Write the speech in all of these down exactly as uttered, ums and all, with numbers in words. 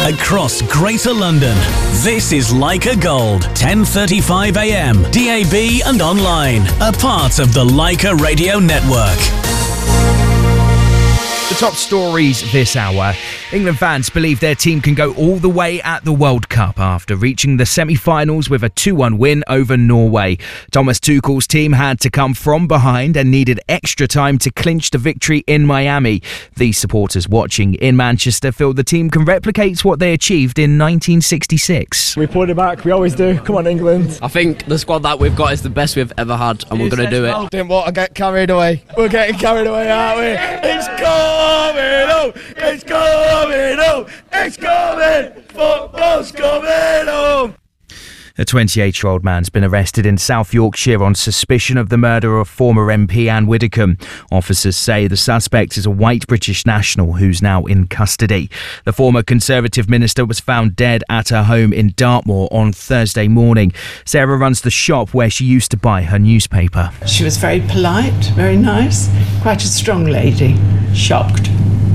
across Greater London. This is Leica Gold, ten thirty-five a m, D A B and online, a part of the Leica Radio Network. The top stories this hour. England fans believe their team can go all the way at the World Cup after reaching the semi-finals with a two one win over Norway. Thomas Tuchel's team had to come from behind and needed extra time to clinch the victory in Miami. These supporters watching in Manchester feel the team can replicate what they achieved in nineteen sixty-six. We pulled it back, we always do. Come on, England. I think the squad that we've got is the best we've ever had, and we're going to do it. Didn't want to get carried away. We're getting carried away, aren't we? It's coming home! It's coming home! It's coming! Football's coming home! A twenty-eight-year-old man's been arrested in South Yorkshire on suspicion of the murder of former M P Anne Widdecombe. Officers say the suspect is a white British national who's now in custody. The former Conservative minister was found dead at her home in Dartmoor on Thursday morning. Sarah runs the shop where she used to buy her newspaper. She was very polite, very nice, quite a strong lady. Shocked.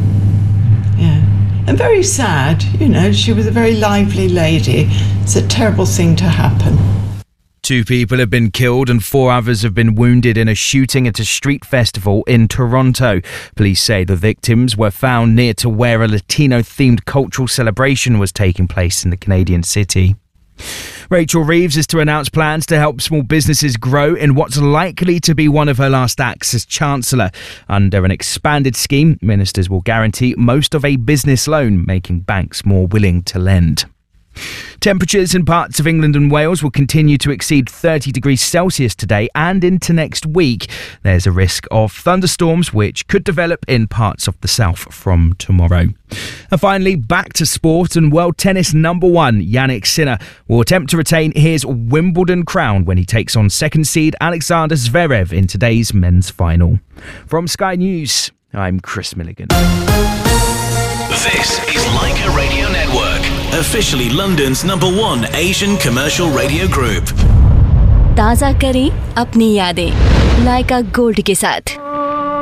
Yeah. And very sad, you know, she was a very lively lady. It's a terrible thing to happen. Two people have been killed and four others have been wounded in a shooting at a street festival in Toronto. Police say the victims were found near to where a Latino-themed cultural celebration was taking place in the Canadian city. Rachel Reeves is to announce plans to help small businesses grow in what's likely to be one of her last acts as Chancellor. Under an expanded scheme, ministers will guarantee most of a business loan, making banks more willing to lend. Temperatures in parts of England and Wales will continue to exceed thirty degrees Celsius today and into next week. There's a risk of thunderstorms which could develop in parts of the south from tomorrow. And finally, back to sport, and world tennis number one Jannik Sinner will attempt to retain his Wimbledon crown when he takes on second seed Alexander Zverev in today's men's final. From Sky News, I'm Chris Milligan. This is Leica Radio Network, officially London's number one Asian commercial radio group. ताज़ा करें अपनी यादें लाइका gold के साथ।